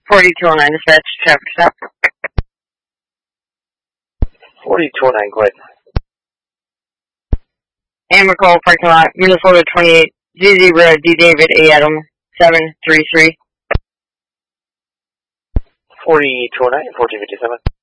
4209 dispatch, traffic stop. 4209, go ahead. Amber Cole, parking lot, Minnesota 28, Z0 D David A Adam 733. 4209, 1457.